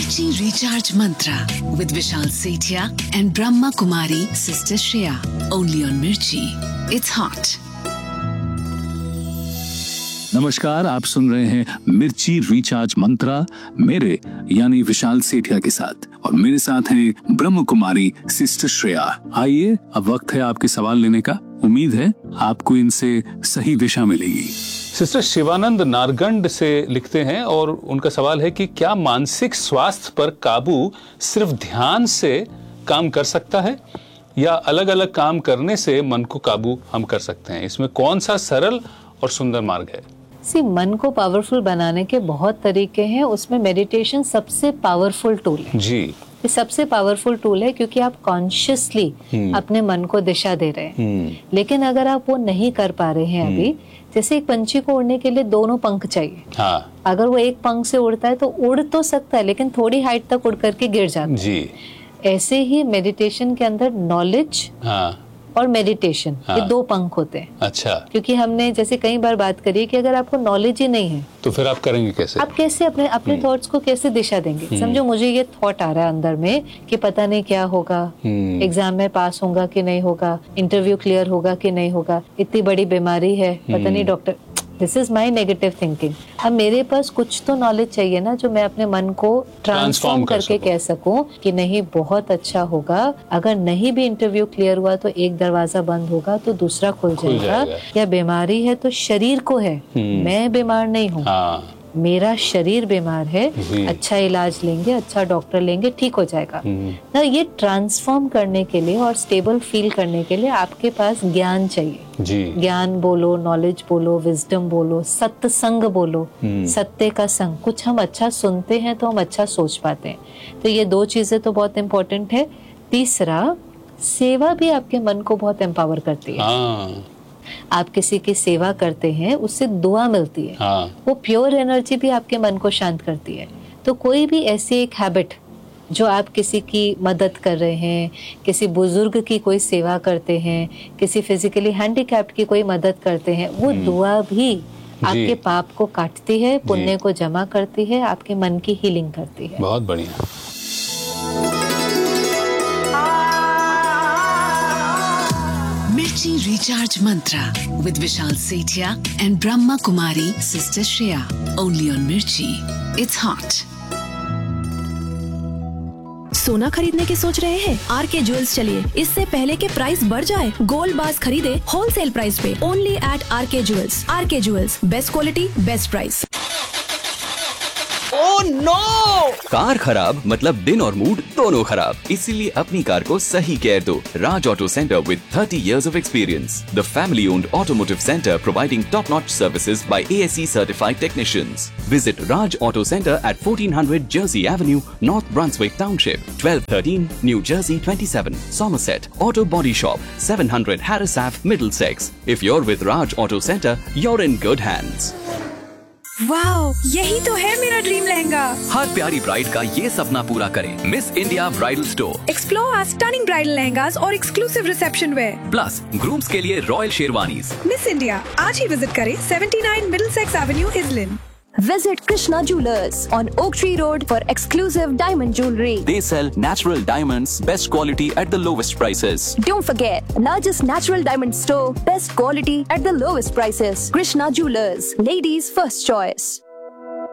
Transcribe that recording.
Mirchi Recharge Mantra with Vishal Sethia and Brahma Kumari Sister Shreya. Only on Mirchi. It's hot. नमस्कार, आप सुन रहे हैं मिर्ची recharge मंत्रा मेरे यानी विशाल सेठिया के साथ, और मेरे साथ हैं ब्रह्म कुमारी सिस्टर श्रेया। आइए, अब वक्त है आपके सवाल लेने का। उम्मीद है आपको इनसे सही दिशा मिलेगी। सिस्टर शिवानंद नारगंड से लिखते हैं और उनका सवाल है कि क्या मानसिक स्वास्थ्य पर काबू सिर्फ ध्यान से काम कर सकता है या अलग अलग काम करने से मन को काबू हम कर सकते हैं? इसमें कौन सा सरल और सुंदर मार्ग है? मन को पावरफुल बनाने के बहुत तरीके हैं, उसमें मेडिटेशन सबसे पावरफुल टूल है जी। ये सबसे पावरफुल टूल है क्योंकि आप कॉन्शियसली अपने मन को दिशा दे रहे हैं। लेकिन अगर आप वो नहीं कर पा रहे हैं अभी, जैसे एक पंछी को उड़ने के लिए दोनों पंख चाहिए। हाँ। अगर वो एक पंख से उड़ता है तो उड़ तो सकता है लेकिन थोड़ी हाइट तक उड़ करके गिर जाता है जी। ऐसे ही मेडिटेशन के अंदर नॉलेज और मेडिटेशन ये दो पंख होते हैं। अच्छा। क्योंकि हमने जैसे कई बार बात करी कि अगर आपको नॉलेज ही नहीं है तो फिर आप करेंगे कैसे? आप कैसे अपने थॉट्स को कैसे दिशा देंगे? समझो मुझे ये थॉट आ रहा है अंदर में कि पता नहीं क्या होगा, एग्जाम में पास होगा कि नहीं होगा, इंटरव्यू क्लियर होगा कि नहीं होगा, इतनी बड़ी बीमारी है, पता नहीं doctor. This is my negative thinking. अब मेरे पास कुछ तो नॉलेज चाहिए ना जो मैं अपने मन को ट्रांसफॉर्म करके कह सकूं कि नहीं बहुत अच्छा होगा। अगर नहीं भी इंटरव्यू क्लियर हुआ तो एक दरवाजा बंद होगा तो दूसरा खुल जाएगा। या बीमारी है तो शरीर को है, मैं बीमार नहीं हूँ, मेरा शरीर बीमार है, अच्छा इलाज लेंगे, अच्छा डॉक्टर लेंगे, ठीक हो जाएगा ना। ये ट्रांसफॉर्म करने के लिए और स्टेबल फील करने के लिए आपके पास ज्ञान चाहिए जी। ज्ञान बोलो, नॉलेज बोलो, विजडम बोलो, सत्संग बोलो, सत्य का संग। कुछ हम अच्छा सुनते हैं तो हम अच्छा सोच पाते हैं। तो ये दो चीजें तो बहुत इम्पोर्टेंट है। तीसरा, सेवा भी आपके मन को बहुत एम्पावर करती है। आप किसी की सेवा करते हैं, उससे दुआ मिलती है। वो प्योर एनर्जी भी आपके मन को शांत करती है। तो कोई भी ऐसी एक हैबिट जो आप किसी की मदद कर रहे हैं, किसी बुजुर्ग की कोई सेवा करते हैं, किसी फिजिकली हैंडीकैप्ड की कोई मदद करते हैं, वो दुआ भी आपके पाप को काटती है, पुण्य को जमा करती है, आपके मन की हीलिंग करती है। बहुत बढ़िया। Mirchi Recharge Mantra with Vishal Sethia and Brahma Kumari Sister Shreya. Only on Mirchi. It's hot. सोना खरीदने की सोच रहे हैं? आरके ज्वेल्स चलिए, इससे पहले के प्राइस बढ़ जाए, गोल्ड बार्स खरीदे होलसेल प्राइस पे only eight R K jewels. R K jewels, best quality best price. Oh no! Car खराब मतलब दिन और मूड दोनों खराब, इसीलिए अपनी कार को सही केयर दो। राज auto centre with 30 years of experience, the family-owned automotive center providing top-notch services by ASE certified technicians. Visit Raj Auto Center at 1400 Jersey Avenue, North Brunswick Township, 1213 New Jersey 27, Somerset. Auto Body Shop, 700 Harris Ave, Middlesex. If you're with Raj Auto Center, you're in good hands. Wow, यही तो है मेरा dream lehenga. हर प्यारी bride का ये सपना पूरा करें। Miss India bridal store. Explore our stunning bridal lehengas और exclusive reception where. Plus grooms के लिए रॉयल शेरवानीज। मिस इंडिया, आज ही विजिट करें 79 Middlesex Avenue, इजलिन। Visit Krishna Jewelers on Oak Tree Road for exclusive diamond jewelry. They sell natural diamonds, best quality at the lowest prices. Don't forget, largest natural diamond store, best quality at the lowest prices. Krishna Jewelers, ladies' first choice.